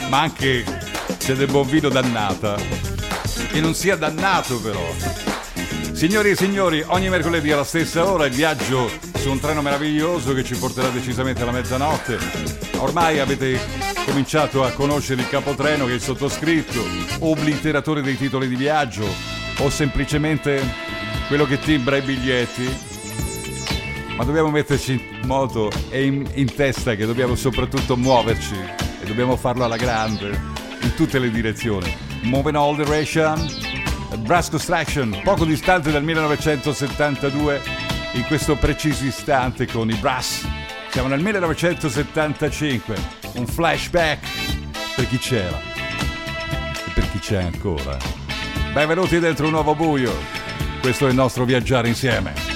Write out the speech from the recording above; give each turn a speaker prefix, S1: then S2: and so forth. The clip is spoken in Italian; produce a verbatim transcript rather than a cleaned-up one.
S1: ma anche c'è del buon vino dannata. Che non sia dannato però. Signori e signori, ogni mercoledì alla stessa ora il viaggio su un treno meraviglioso che ci porterà decisamente alla mezzanotte. Ormai avete cominciato a conoscere il capotreno che è il sottoscritto, obliteratore dei titoli di viaggio, o semplicemente quello che timbra i biglietti. Ma dobbiamo metterci in moto e in, in testa che dobbiamo soprattutto muoverci e dobbiamo farlo alla grande in tutte le direzioni. Moving all direction. Brass Construction, poco distante dal millenovecentosettantadue, in questo preciso istante con i Brass. Siamo nel millenovecentosettantacinque, un flashback per chi c'era e per chi c'è ancora. Benvenuti dentro un nuovo buio, questo è il nostro viaggiare insieme.